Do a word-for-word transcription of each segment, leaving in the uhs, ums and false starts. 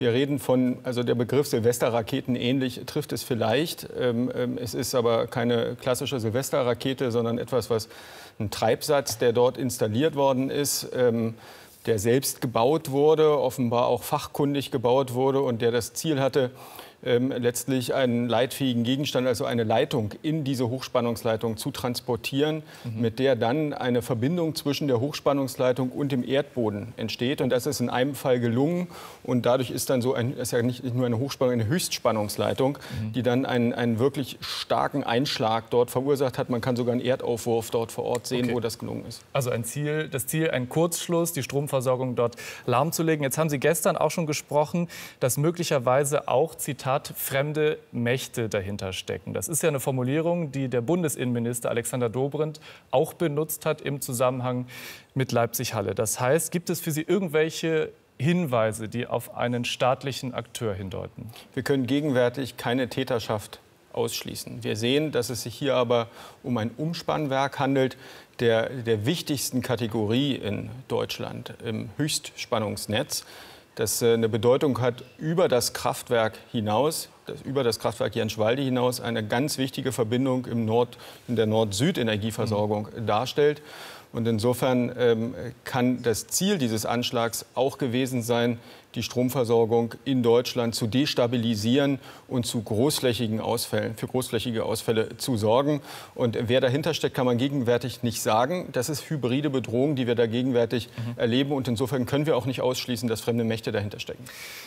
Wir reden von, also der Begriff Silvesterraketen ähnlich trifft es vielleicht. Ähm, ähm, es ist aber keine klassische Silvesterrakete, sondern etwas, was ein Treibsatz, der dort installiert worden ist, ähm, der selbst gebaut wurde, offenbar auch fachkundig gebaut wurde und der das Ziel hatte, ähm, letztlich einen leitfähigen Gegenstand, also eine Leitung in diese Hochspannungsleitung zu transportieren, mhm. mit der dann eine Verbindung zwischen der Hochspannungsleitung und dem Erdboden entsteht. Und das ist in einem Fall gelungen. Und dadurch ist dann so ein, ist ja nicht nur eine Hochspannung, eine Höchstspannungsleitung, mhm. die dann einen, einen wirklich starken Einschlag dort verursacht hat. Man kann sogar einen Erdaufwurf dort vor Ort sehen, okay. wo das gelungen ist. Also ein Ziel, das Ziel, ein Kurzschluss, die Stromversorgung dort lahmzulegen. Jetzt haben Sie gestern auch schon gesprochen, dass möglicherweise auch, Zitat, fremde Mächte dahinter stecken. Das ist ja eine Formulierung, die der Bundesinnenminister Alexander Dobrindt auch benutzt hat im Zusammenhang mit Leipzig-Halle. Das heißt, gibt es für Sie irgendwelche Hinweise, die auf einen staatlichen Akteur hindeuten? Wir können gegenwärtig keine Täterschaft ausschließen. Wir sehen, dass es sich hier aber um ein Umspannwerk handelt, der, der wichtigsten Kategorie in Deutschland im Höchstspannungsnetz, das eine Bedeutung hat über das Kraftwerk hinaus, das, über das Kraftwerk Jenschwalde hinaus, eine ganz wichtige Verbindung im Nord, in der Nord-Süd-Energieversorgung mhm. darstellt. Und insofern ähm, kann das Ziel dieses Anschlags auch gewesen sein, die Stromversorgung in Deutschland zu destabilisieren und zu großflächigen Ausfällen, für großflächige Ausfälle zu sorgen. Und wer dahinter steckt, kann man gegenwärtig nicht sagen. Das ist hybride Bedrohung, die wir da gegenwärtig mhm. erleben. Und insofern können wir auch nicht ausschließen, dass fremde Mächte dahinter stecken.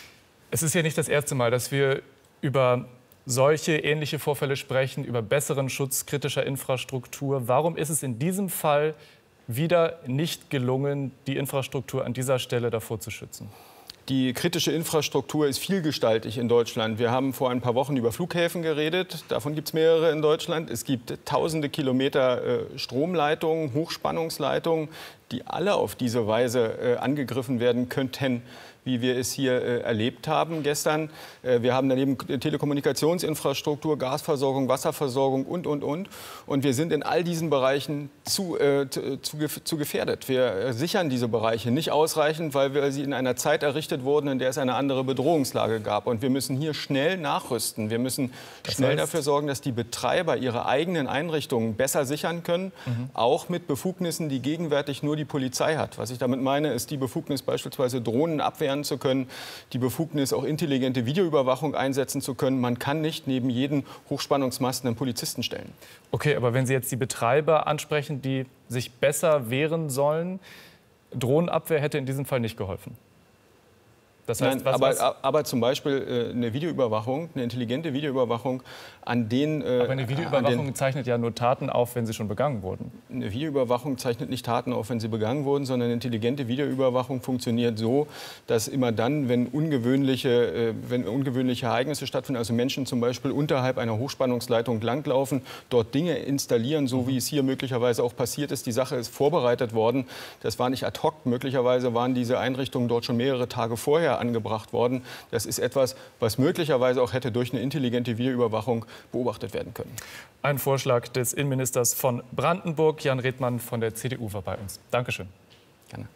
Es ist ja nicht das erste Mal, dass wir über solche ähnliche Vorfälle sprechen, über besseren Schutz kritischer Infrastruktur. Warum ist es in diesem Fall wieder nicht gelungen, die Infrastruktur an dieser Stelle davor zu schützen? Die kritische Infrastruktur ist vielgestaltig in Deutschland. Wir haben vor ein paar Wochen über Flughäfen geredet. Davon gibt es mehrere in Deutschland. Es gibt tausende Kilometer äh, Stromleitungen, Hochspannungsleitungen, die alle auf diese Weise äh, angegriffen werden könnten, wie wir es hier äh, erlebt haben gestern. Äh, wir haben daneben Telekommunikationsinfrastruktur, Gasversorgung, Wasserversorgung und, und, und. Und wir sind in all diesen Bereichen zu, äh, zu, zu gefährdet. Wir sichern diese Bereiche nicht ausreichend, weil wir sie in einer Zeit errichtet wurden, in der es eine andere Bedrohungslage gab. Und wir müssen hier schnell nachrüsten. Wir müssen das schnell heißt? dafür sorgen, dass die Betreiber ihre eigenen Einrichtungen besser sichern können, mhm. auch mit Befugnissen, die gegenwärtig nur die Polizei hat. Was ich damit meine, ist die Befugnis, beispielsweise Drohnen abwehren zu können, die Befugnis, auch intelligente Videoüberwachung einsetzen zu können. Man kann nicht neben jeden Hochspannungsmasten einen Polizisten stellen. Okay, aber wenn Sie jetzt die Betreiber ansprechen, die sich besser wehren sollen, Drohnenabwehr hätte in diesem Fall nicht geholfen. Das heißt, Nein, was, aber, was? aber zum Beispiel äh, eine Videoüberwachung, eine intelligente Videoüberwachung an den... Äh, aber eine Videoüberwachung den, zeichnet ja nur Taten auf, wenn sie schon begangen wurden. Eine Videoüberwachung zeichnet nicht Taten auf, wenn sie begangen wurden, sondern eine intelligente Videoüberwachung funktioniert so, dass immer dann, wenn ungewöhnliche, äh, wenn ungewöhnliche Ereignisse stattfinden, also Menschen zum Beispiel unterhalb einer Hochspannungsleitung langlaufen, dort Dinge installieren, so mhm. wie es hier möglicherweise auch passiert ist. Die Sache ist vorbereitet worden. Das war nicht ad hoc. Möglicherweise waren diese Einrichtungen dort schon mehrere Tage vorher angebracht worden. Das ist etwas, was möglicherweise auch hätte durch eine intelligente Videoüberwachung beobachtet werden können. Ein Vorschlag des Innenministers von Brandenburg. Jan Redmann von der C D U war bei uns. Dankeschön. Gerne.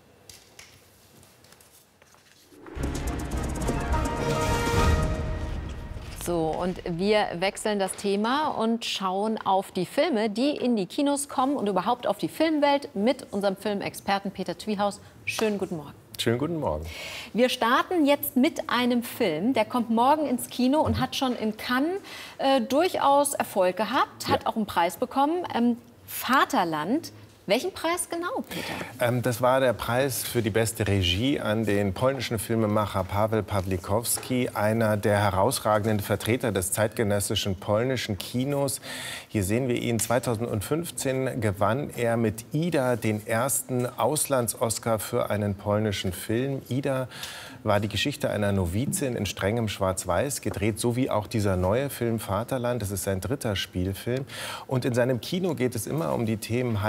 So, und wir wechseln das Thema und schauen auf die Filme, die in die Kinos kommen und überhaupt auf die Filmwelt mit unserem Filmexperten Peter Twiehaus. Schönen guten Morgen. Schönen guten Morgen. Wir starten jetzt mit einem Film, der kommt morgen ins Kino und mhm. hat schon in Cannes äh, durchaus Erfolg gehabt, hat ja. auch einen Preis bekommen. Ähm, Vaterland. Welchen Preis genau, Peter? Ähm, das war der Preis für die beste Regie an den polnischen Filmemacher Paweł Pawlikowski, einer der herausragenden Vertreter des zeitgenössischen polnischen Kinos. Hier sehen wir ihn. zweitausendfünfzehn gewann er mit Ida den ersten Auslands-Oscar für einen polnischen Film. Ida war die Geschichte einer Novizin in strengem Schwarz-Weiß, gedreht, so wie auch dieser neue Film Vaterland. Das ist sein dritter Spielfilm. Und in seinem Kino geht es immer um die Themen Heimat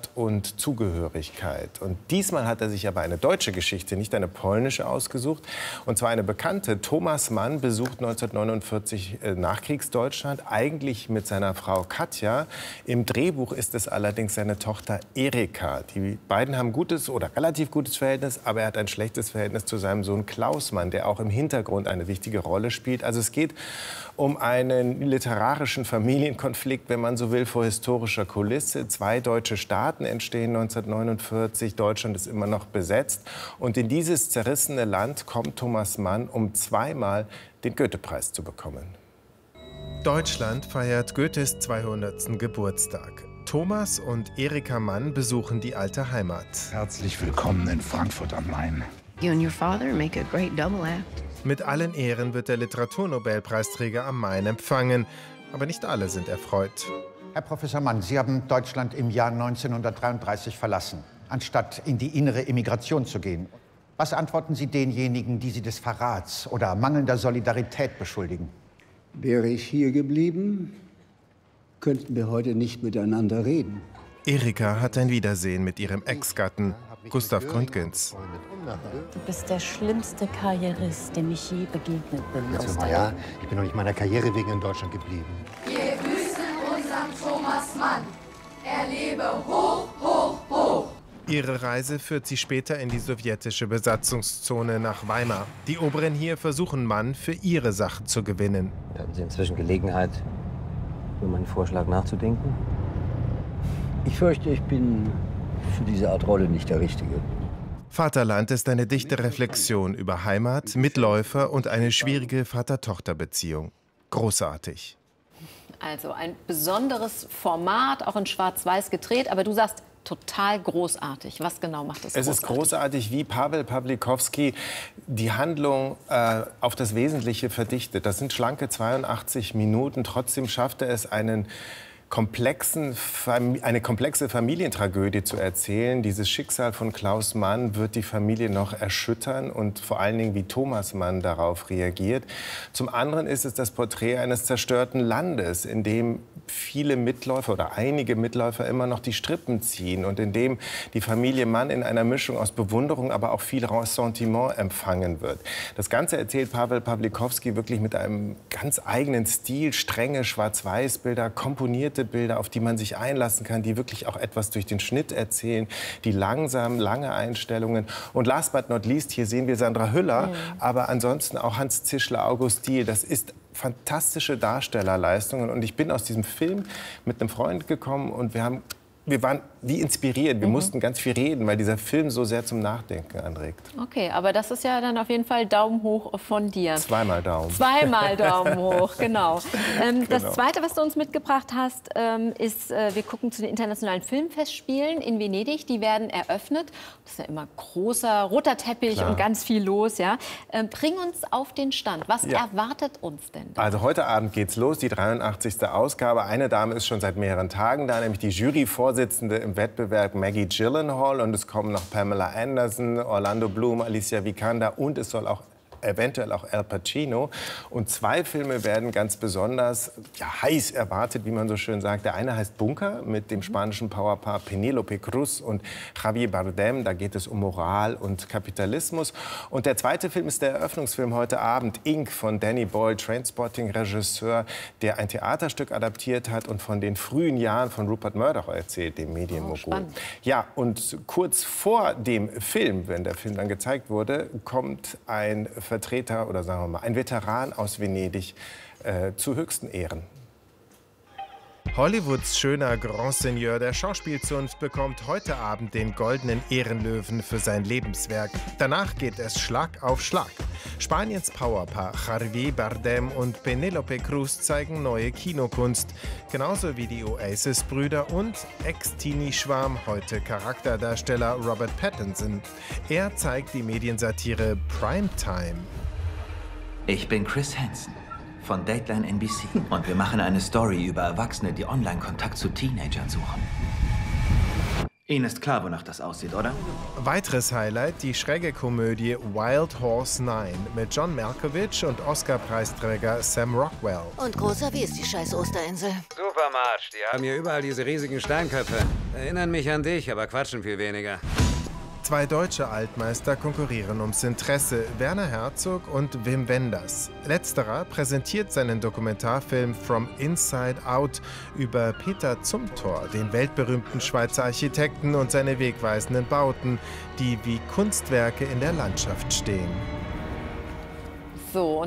Heimat und Zugehörigkeit. Und diesmal hat er sich aber eine deutsche Geschichte, nicht eine polnische, ausgesucht. Und zwar eine bekannte. Thomas Mann besucht neunzehnhundertneunundvierzig Nachkriegsdeutschland, eigentlich mit seiner Frau Katja. Im Drehbuch ist es allerdings seine Tochter Erika. Die beiden haben gutes oder relativ gutes Verhältnis, aber er hat ein schlechtes Verhältnis zu seinem Sohn Klaus Mann, der auch im Hintergrund eine wichtige Rolle spielt. Also es geht um einen literarischen Familienkonflikt, wenn man so will, vor historischer Kulisse. Zwei deutsche Staaten entstehen neunzehnhundertneunundvierzig. Deutschland ist immer noch besetzt. Und in dieses zerrissene Land kommt Thomas Mann, um zweimal den Goethe-Preis zu bekommen. Deutschland feiert Goethes zweihundertsten Geburtstag. Thomas und Erika Mann besuchen die alte Heimat. Herzlich willkommen in Frankfurt am Main. You and your father make a great double act. Mit allen Ehren wird der Literaturnobelpreisträger am Main empfangen. Aber nicht alle sind erfreut. Herr Professor Mann, Sie haben Deutschland im Jahr neunzehnhundertdreiunddreißig verlassen, anstatt in die innere Emigration zu gehen. Was antworten Sie denjenigen, die Sie des Verrats oder mangelnder Solidarität beschuldigen? Wäre ich hier geblieben, könnten wir heute nicht miteinander reden. Erika hat ein Wiedersehen mit ihrem Ex-Gatten, Gustav Gründgens. Du bist der schlimmste Karrierist, dem ich je begegnet bin. Also, ja, ich bin noch nicht meiner Karriere wegen in Deutschland geblieben. Wir grüßen unseren Thomas Mann. Er lebe hoch, hoch, hoch. Ihre Reise führt sie später in die sowjetische Besatzungszone nach Weimar. Die Oberen hier versuchen Mann für ihre Sache zu gewinnen. Haben Sie inzwischen Gelegenheit, über meinen Vorschlag nachzudenken? Ich fürchte, ich bin für diese Art Rolle nicht der Richtige. Vaterland ist eine dichte Reflexion über Heimat, Mitläufer und eine schwierige Vater-Tochter-Beziehung. Großartig. Also ein besonderes Format, auch in Schwarz-Weiß gedreht. Aber du sagst, total großartig. Was genau macht das großartig? Es ist großartig, wie Pawel Pawlikowski die Handlung äh, auf das Wesentliche verdichtet. Das sind schlanke zweiundachtzig Minuten. Trotzdem schafft er es, einen komplexen, eine komplexe Familientragödie zu erzählen. Dieses Schicksal von Klaus Mann wird die Familie noch erschüttern und vor allen Dingen, wie Thomas Mann darauf reagiert. Zum anderen ist es das Porträt eines zerstörten Landes, in dem viele Mitläufer oder einige Mitläufer immer noch die Strippen ziehen und in dem die Familie Mann in einer Mischung aus Bewunderung, aber auch viel Ressentiment empfangen wird. Das Ganze erzählt Pawel Pawlikowski wirklich mit einem ganz eigenen Stil, strenge Schwarz-Weiß-Bilder, komponierte Bilder, auf die man sich einlassen kann, die wirklich auch etwas durch den Schnitt erzählen, die langsam, lange Einstellungen. Und last but not least, hier sehen wir Sandra Hüller, mhm. aber ansonsten auch Hans Zischler, August Diehl. Das ist fantastische Darstellerleistungen. Und ich bin aus diesem Film mit einem Freund gekommen und wir haben Wir waren wie inspiriert. Wir mhm. mussten ganz viel reden, weil dieser Film so sehr zum Nachdenken anregt. Okay, aber das ist ja dann auf jeden Fall Daumen hoch von dir. Zweimal Daumen. Zweimal Daumen hoch, genau. Ähm, genau. Das Zweite, was du uns mitgebracht hast, ähm, ist, äh, wir gucken zu den internationalen Filmfestspielen in Venedig. Die werden eröffnet. Das ist ja immer großer roter Teppich Klar. und ganz viel los. Ja? Ähm, bring uns auf den Stand. Was ja. erwartet uns denn da? Also heute Abend geht's los, die dreiundachtzigste Ausgabe. Eine Dame ist schon seit mehreren Tagen da, nämlich die Juryvorsitzende im Wettbewerb Maggie Gyllenhaal, und es kommen noch Pamela Anderson, Orlando Bloom, Alicia Vikander und es soll auch eventuell auch Al Pacino. Und zwei Filme werden ganz besonders ja, heiß erwartet, wie man so schön sagt. Der eine heißt Bunker mit dem spanischen Powerpaar Penélope Cruz und Javier Bardem. Da geht es um Moral und Kapitalismus. Und der zweite Film ist der Eröffnungsfilm heute Abend, Ink von Danny Boyle, Trainspotting-Regisseur, der ein Theaterstück adaptiert hat und von den frühen Jahren von Rupert Murdoch erzählt, dem Medienmogul. Oh, ja, und kurz vor dem Film, wenn der Film dann gezeigt wurde, kommt ein Vertreter oder sagen wir mal ein Veteran aus Venedig äh, zu höchsten Ehren. Hollywoods schöner Grand Seigneur der Schauspielzunft bekommt heute Abend den Goldenen Ehrenlöwen für sein Lebenswerk. Danach geht es Schlag auf Schlag. Spaniens Powerpaar Javier Bardem und Penélope Cruz zeigen neue Kinokunst. Genauso wie die Oasis-Brüder und Ex-Teenie-Schwarm, heute Charakterdarsteller Robert Pattinson. Er zeigt die Mediensatire Primetime. Ich bin Chris Hansen von Dateline N B C und wir machen eine Story über Erwachsene, die Online-Kontakt zu Teenagern suchen. Ihnen ist klar, wonach das aussieht, oder? Weiteres Highlight, die schräge Komödie Wild Horse neun mit John Malkovich und Oscar-Preisträger Sam Rockwell. Und Großer, wie ist die scheiß Osterinsel? Super, Marge. Die haben hier überall diese riesigen Steinköpfe. Erinnern mich an dich, aber quatschen viel weniger. Zwei deutsche Altmeister konkurrieren ums Interesse, Werner Herzog und Wim Wenders. Letzterer präsentiert seinen Dokumentarfilm From Inside Out über Peter Zumthor, den weltberühmten Schweizer Architekten und seine wegweisenden Bauten, die wie Kunstwerke in der Landschaft stehen. So, und